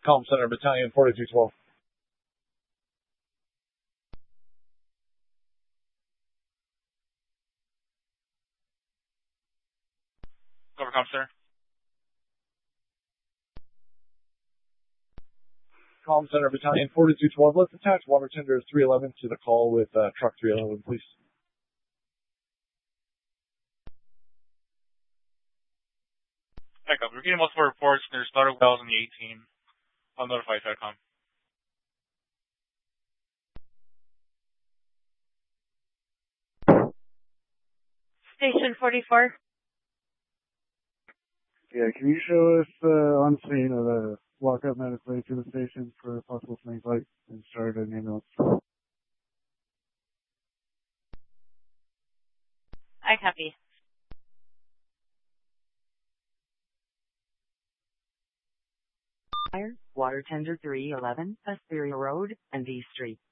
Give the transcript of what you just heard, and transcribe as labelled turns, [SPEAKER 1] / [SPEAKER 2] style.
[SPEAKER 1] Calm Center, Battalion 4212.
[SPEAKER 2] Cover Calm Center.
[SPEAKER 1] Calm Center, Battalion 4212. Let's attach water tender 311 to the call with truck 311, please.
[SPEAKER 2] Backup. We're getting multiple reports. There's starter wells on the 18. I'll notify SATCOM.
[SPEAKER 3] Station 44.
[SPEAKER 4] Yeah, can you show us on scene of the walk-up medical aid to the station for a possible snake bite and start an ambulance?
[SPEAKER 3] I copy.
[SPEAKER 5] Water tender 311, Asteria Road and D Street.